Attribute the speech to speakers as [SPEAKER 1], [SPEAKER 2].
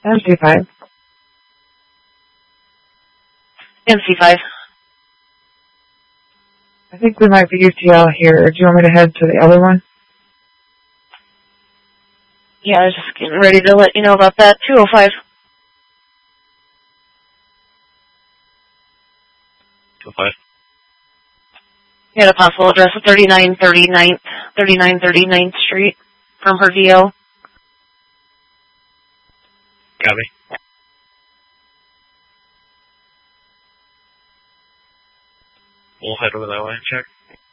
[SPEAKER 1] MC5.
[SPEAKER 2] MC5.
[SPEAKER 1] I think we might be UTL here. Do you want me to head to the other one?
[SPEAKER 2] Yeah, I was just getting ready to let you know about that. 205.
[SPEAKER 3] 205.
[SPEAKER 2] You had a possible address of 3939th Street from her DL.
[SPEAKER 3] Copy. We'll head over that way and check.